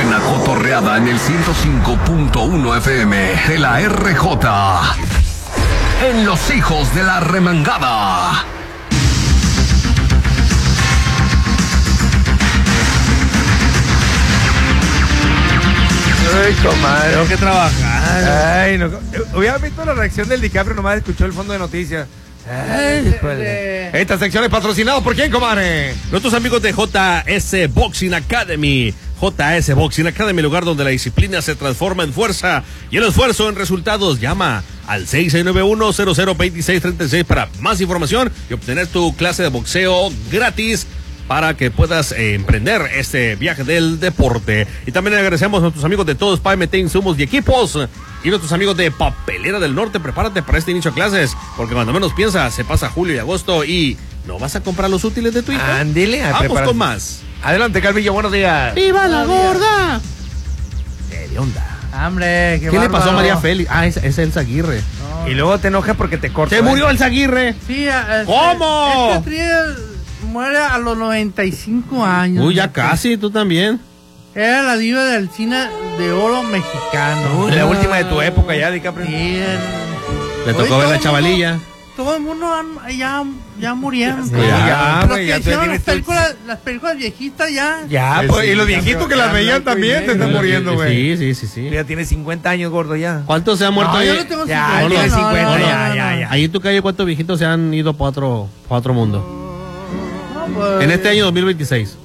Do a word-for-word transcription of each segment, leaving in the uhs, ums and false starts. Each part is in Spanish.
buena cotorreada en el ciento cinco punto uno F M de la R J. En Los Hijos de la Remangada. Ay, comadre. Tengo que trabajar. Ay, no. Hubiera visto la reacción del DiCaprio, nomás escuchó el fondo de noticias. Ay, pues. Esta sección es patrocinada por quién, comadre. Nuestros amigos de J S Boxing Academy. J S Boxing Academy, lugar donde la disciplina se transforma en fuerza y el esfuerzo en resultados. Llama al seis seis nueve uno, cero cero dos seis tres seis para más información y obtener tu clase de boxeo gratis para que puedas eh, emprender este viaje del deporte. Y también agradecemos a nuestros amigos de Todos P M T Insumos y Equipos y nuestros amigos de Papelera del Norte. Prepárate para este inicio de clases, porque cuando menos piensas se pasa julio y agosto y no vas a comprar los útiles de tu hijo. Ándile, a Vamos preparar. con más. Adelante, Calvillo, buenos días. ¡Viva la gorda! Eh, ¿De onda? Hombre, qué ¿Qué le bárbaro. pasó a María Félix? Ah, es, es Elsa Aguirre. No. Y luego te enojas porque te cortas. ¡Se murió Elsa Aguirre! Sí, este, ¿Cómo? Esta actriz muere a los noventa y cinco años. Uy, ya casi, tú también. Era la diva del cine de oro mexicano. Uy, la última de tu época ya, DiCaprio. Sí, el- Le Oye, tocó ver todo la el chavalilla. mundo- Todo el mundo han- ya, ya murieron. Sí, Pero ya, los güey, que ya tú hicieron tienes las tu- películas, las películas viejitas ya. Ya, Sí, pues, sí, y los sí, viejitos que las veían también te están muriendo, güey. Sí, sí, sí, sí. Ya tienes cincuenta años, gordo, ya. ¿Cuántos se han muerto No, ahí? yo no tengo Ya, cincuenta. tienes no, no, cincuenta, no, ya, no, ya, no. ya. Ahí en tu calle, ¿cuántos viejitos se han ido para otro, para otro mundo? No, pues, En este año dos mil veintiséis.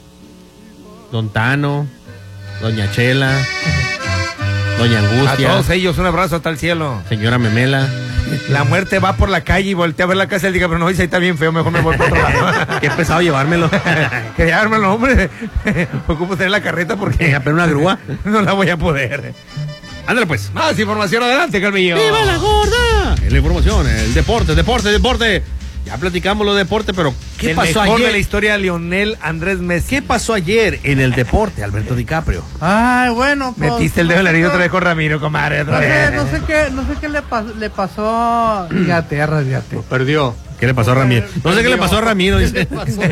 Don Tano, Doña Chela, Doña A Angustia, todos ellos, un abrazo hasta el cielo. Señora Memela. La muerte va por la calle y voltea a ver la casa del DiCaprio. No, dice, ahí está bien feo, mejor me voy para otro lado. Qué pesado llevármelo. Que llevármelo, hombre. Ocupo tener la carreta porque Pero una grúa. no la voy a poder. Ándale pues. Más información adelante, Calvillo. ¡Viva la gorda! En la información, el deporte, deporte, deporte. Ya platicamos lo de deporte, pero ¿qué El pasó mejor ayer? de la historia, Lionel Andrés Messi. ¿Qué pasó ayer en el deporte, Alberto DiCaprio? Ay, bueno, pues, Metiste el dedo en la herida otra vez con Ramiro, comadre. Otra No sé, vez. no sé qué, no sé qué le, pas- le pasó a Inglaterra, fíjate. Perdió. ¿Qué le pasó a Ramiro? No sé qué le pasó a Ramiro, dice.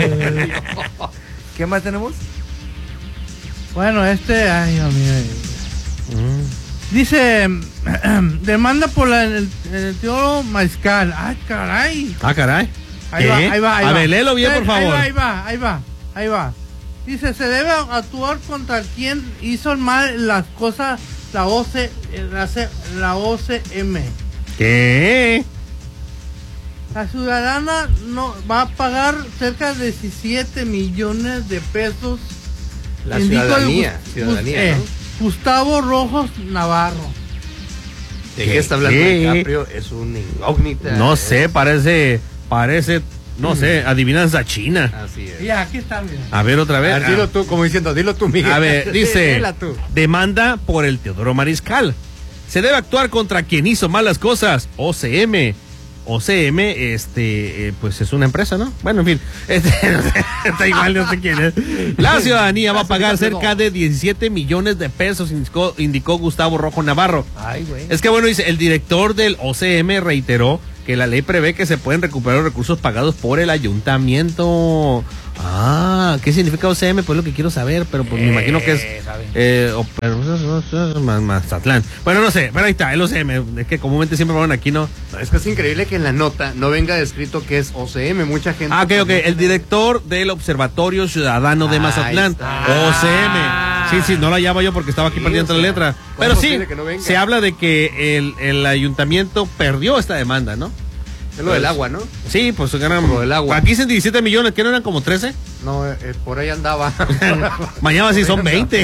¿Qué más tenemos? Bueno, este, ay, Dios mío. Dice, demanda por la, el, el teoro Mariscal. Ay, caray. Ah, caray. Ahí ¿Qué? va, ahí va, ahí A va. ver, léelo bien, por Ahí- favor. Ahí va, ahí va, ahí va. Dice, se debe actuar contra quien hizo mal las cosas, la O C, la, C- la O C M. ¿Qué? La ciudadana no va a pagar cerca de diecisiete millones de pesos. La Indico el ciudadanía, Gus- ciudadanía, eh, ¿no? Gustavo Rojos Navarro. ¿De qué está hablando ¿Qué? DiCaprio? Es una incógnita. No eh. sé, parece, parece, no sé, adivinanza china. Así es. Ya, aquí está, mira. A ver, otra vez. dilo tú, como diciendo, dilo tú, Miguel. A ver, dice, Dila tú. demanda por el Teodoro Mariscal. Se debe actuar contra quien hizo malas cosas. O C M. O C M, este, eh, pues es una empresa, ¿no? Bueno, en fin, este, no sé, está igual, no sé quién es. La ciudadanía va a pagar cerca de diecisiete millones de pesos, indicó, indicó Gustavo Rojo Navarro. Ay, güey. Es que bueno, dice, el director del O C M reiteró que la ley prevé que se pueden recuperar los recursos pagados por el ayuntamiento. Ah, ¿qué significa O C M? Pues lo que quiero saber, pero pues me imagino que es sabe. eh, o- pero- Ma- Mazatlán. Bueno, no sé, pero ahí está, el O C M, es que comúnmente siempre van aquí, ¿no? No, es que es increíble que en la nota no venga descrito que es O C M. Mucha gente. Ah, ok, ok, el director del Observatorio Ciudadano de Ahí Mazatlán, está. O C M. Sí, sí, no la hallaba yo porque estaba aquí Sí, perdiendo o la sea, letra. ¿cómo Pero es sí, posible que no venga? se habla de que el, el ayuntamiento perdió esta demanda, ¿no? Es lo del agua, ¿no? Sí, pues eran. Por el agua. Aquí dicen diecisiete millones, que no eran como trece. No, eh, eh, por ahí andaba. Mañana sí son veinte.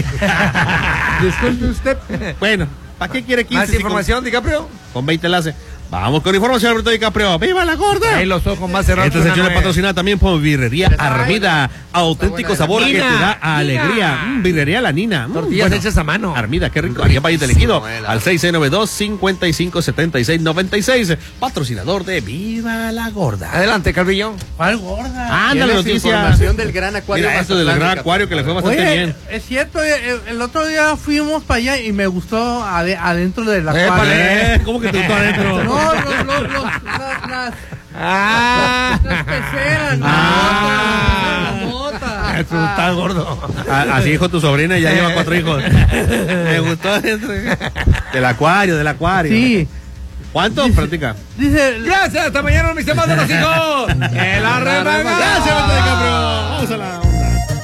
Disculpe usted. Bueno, ¿para qué quiere quince? ¿Más si con- información, DiCaprio? Con veinte la hace. Vamos con información, Alberto DiCaprio. ¡Viva la gorda! Ahí los ojos más cerrados. Esta que sección una es nuez. patrocinada también por Birrería Armida. Auténtico buena. sabor que Nina, te da alegría. Mm, birrería La Nina. Mm, Tortillas bueno. hechas a mano. Armida, qué rico. Haría país de elegido. Buena. Al seis seis nueve dos, cinco cinco siete seis nueve seis. Patrocinador de Viva la Gorda. Adelante, Calvillo. ¿Cuál gorda? Ándale, ¿Tienes noticia. información del gran acuario? Mira, esto del Mazatlán, gran DiCaprio? acuario que le fue bastante Oye, bien. es cierto, eh, el otro día fuimos para allá y me gustó ade- adentro del acuario. Épale. Eh, ¿Cómo que te gustó adentro? No, los, los, los, las, las, Ah. las peceras, Ah. la mota, la mota. Eso está gordo. A- así dijo tu sobrina y ya lleva cuatro hijos. Me gustó eso. Del acuario, del acuario. Sí. ¿Cuánto? Dice- Práctica. Dice, Gracias, hasta mañana, mis amados de los hijos. El arremangado. Gracias, Beto DiCaprio. Vamos a la...